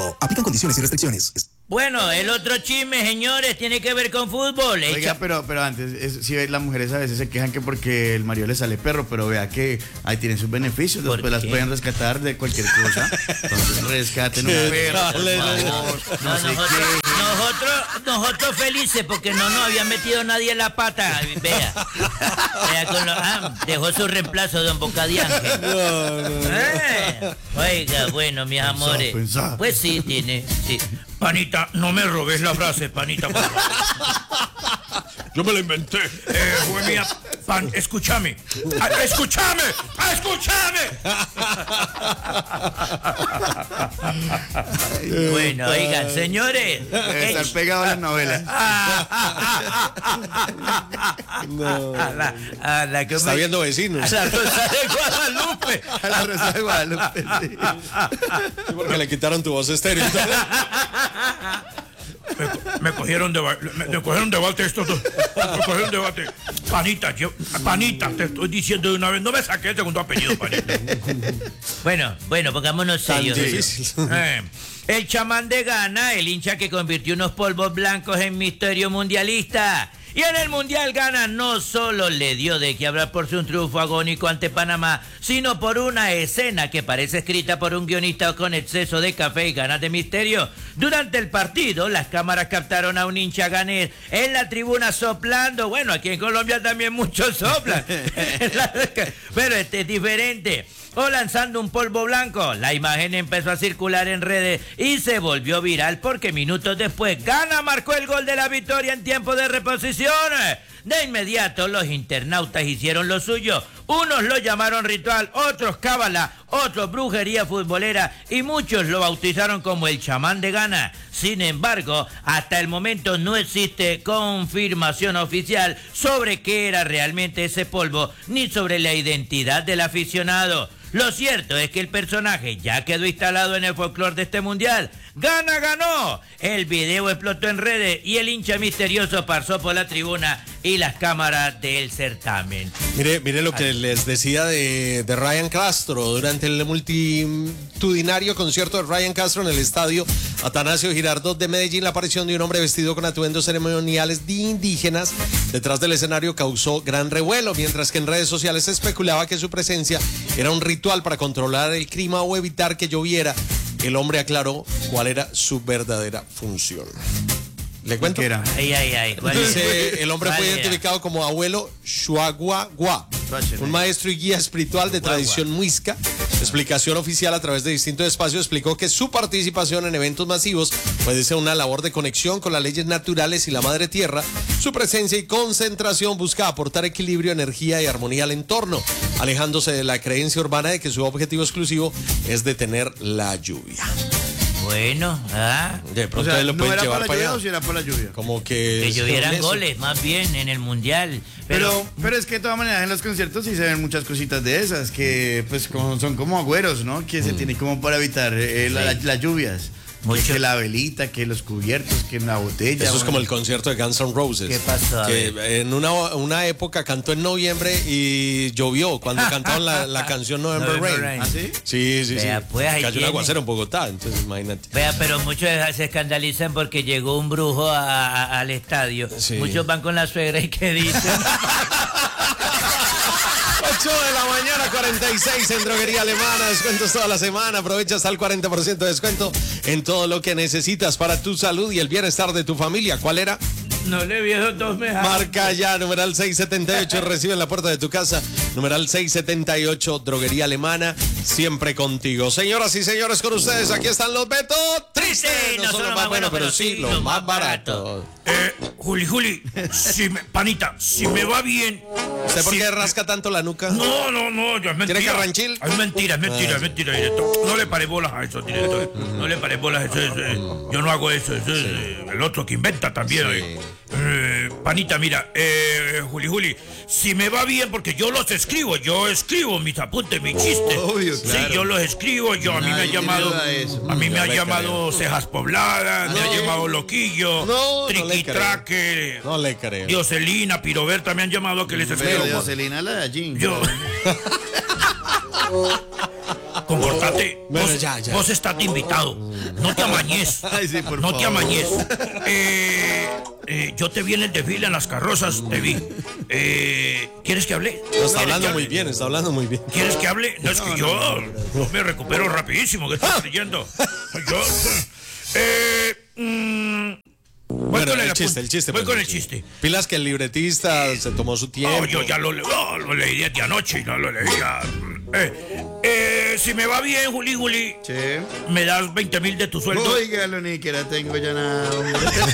Juego. Aplican condiciones y restricciones. Bueno, el otro chisme, señores, tiene que ver con fútbol. Oiga, pero antes, si las mujeres a veces se quejan que porque el marido les sale perro, pero vea que ahí tienen sus beneficios, después las pueden rescatar de cualquier cosa. Entonces rescaten un perro, por favor. Nosotros felices porque no nos había metido nadie en la pata. Vea dejó su reemplazo, don Bocadiángel. Oiga, bueno, mis amores. Pues sí, tiene, sí. Panita, no me robes la frase, panita. Yo me la inventé. Fue mía. Escúchame. ¡Escúchame! Bueno, oigan, señores. Estar pegado a la novela. Está viendo Vecinos. A la Rosa de Guadalupe. A la Rosa de Guadalupe, sí. Porque le quitaron tu voz estéreo. Me cogieron de debate estos dos. Me cogieron debate. Panita, te estoy diciendo de una vez. No me saqué el segundo apellido, Panita. Bueno, pongámonos serios. El chamán de Ghana, el hincha que convirtió unos polvos blancos en misterio mundialista. Y en el Mundial Ghana no solo le dio de qué hablar por su triunfo agónico ante Panamá, sino por una escena que parece escrita por un guionista con exceso de café y ganas de misterio. Durante el partido, las cámaras captaron a un hincha ganés en la tribuna soplando. Bueno, aquí en Colombia también muchos soplan. Pero este es diferente. O lanzando un polvo blanco. La imagen empezó a circular en redes y se volvió viral porque minutos después Ghana marcó el gol de la victoria en tiempo de reposición. De inmediato los internautas hicieron lo suyo. Unos lo llamaron ritual, otros cábala, otros brujería futbolera y muchos lo bautizaron como el chamán de Ghana. Sin embargo, hasta el momento no existe confirmación oficial sobre qué era realmente ese polvo ni sobre la identidad del aficionado. Lo cierto es que el personaje ya quedó instalado en el folclore de este mundial. ¡Ghana ganó! El video explotó en redes y el hincha misterioso pasó por la tribuna y las cámaras del certamen. Mire lo que les decía de Ryan Castro durante el multitudinario concierto de Ryan Castro en el estadio Atanasio Girardot de Medellín. La aparición de un hombre vestido con atuendos ceremoniales de indígenas detrás del escenario causó gran revuelo, mientras que en redes sociales se especulaba que su presencia era un ritual para controlar el clima o evitar que lloviera. El hombre aclaró cuál era su verdadera función. ¿Le cuento? ¿Qué era? Dice, el hombre fue identificado como abuelo Shuaguagua, un maestro y guía espiritual de tradición muisca. Explicación oficial a través de distintos espacios explicó que su participación en eventos masivos puede ser una labor de conexión con las leyes naturales y la madre tierra. Su presencia y concentración busca aportar equilibrio, energía y armonía al entorno, alejándose de la creencia urbana de que su objetivo exclusivo es detener la lluvia. Bueno, de pronto lo pueden llevar para allá. ¿O si era por la lluvia? Como que llovieran goles, más bien, en el mundial. Pero es que de todas maneras en los conciertos sí se ven muchas cositas de esas que pues son como agüeros, ¿no? Que se tiene como para evitar las lluvias. Que la velita, que los cubiertos, que la botella. Eso es como el concierto de Guns N' Roses. ¿Qué pasó? Que en una época cantó en noviembre y llovió cuando cantaron la canción November Rain. ¿Ah, sí? Sí. Vea, pues, cayó un aguacero en Bogotá, entonces imagínate. Vea, pero muchos se escandalizan porque llegó un brujo al estadio. Sí. Muchos van con la suegra y ¿qué dicen? 8 de la mañana, 46 en Droguería Alemana. Descuentos toda la semana. Aprovecha hasta el 40% de descuento en todo lo que necesitas para tu salud y el bienestar de tu familia. ¿Cuál era? No le viejo dos mejas. Marca ya, numeral 678, recibe en la puerta de tu casa. Numeral 678, Droguería Alemana, siempre contigo. Señoras y señores, con ustedes, aquí están los Beto Tristes. No son los más buenos, pero sí los más baratos. Juli, panita, si me va bien. ¿Usted por qué rasca tanto la nuca? No, ya es mentira. ¿Tiene carranchil? Es mentira, director. No le pare bolas a eso, director. No le pare bolas a eso. Yo no hago eso. Eso es el otro que inventa también. Panita, mira, Juli, si me va bien, porque yo escribo mis apuntes, mis chistes. Obvio, claro. Sí, yo los escribo, a mí me ha llamado cejas pobladas, me ha llamado loquillo, triquitraque, no le creo. Dioselina, Piroberta, me han llamado a que les escribo. Dioselina la de allí. comportate. Bueno, vos, ya. Vos estás invitado. No te amañes. Ay, sí, por no favor. te amañes. Yo te vi en el desfile, en las carrozas, te vi. ¿Quieres que hable? No, está hablando muy bien, está hablando muy bien. ¿Quieres que hable? No, es que yo me recupero rapidísimo. ¿Qué estás leyendo? Bueno, el chiste. Voy con el chiste. Pilas que el libretista se tomó su tiempo. No, yo ya lo leí desde anoche y no lo leía. Si me va bien, Juli, Sí. me das 20.000 de tu sueldo. Óigalo, ni siquiera tengo ya nada, hombre.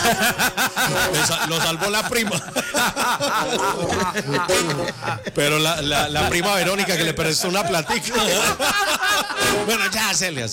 Lo salvó la prima. Pero la prima Verónica que le prestó una platica. Bueno, ya, Celia.